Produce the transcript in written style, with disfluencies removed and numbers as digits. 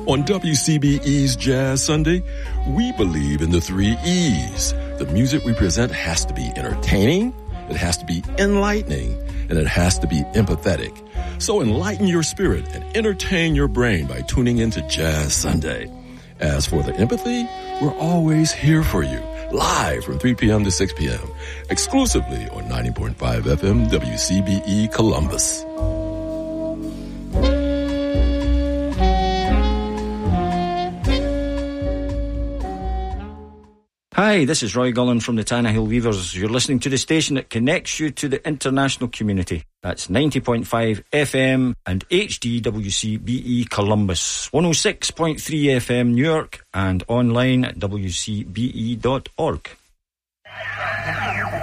On WCBE's Jazz Sunday, we believe in the 3 E's. The music we present has to be entertaining, it has to be enlightening, and it has to be empathetic. So enlighten your spirit and entertain your brain by tuning into Jazz Sunday. As for the empathy, we're always here for you, live from 3 p.m. to 6 p.m., exclusively on 90.5 FM WCBE Columbus. Hi, this is Roy Gullen from the Tannahill Weavers. You're listening to the station that connects you to the international community. That's 90.5 FM and HDWCBE Columbus, 106.3 FM New York, and online at wcbe.org.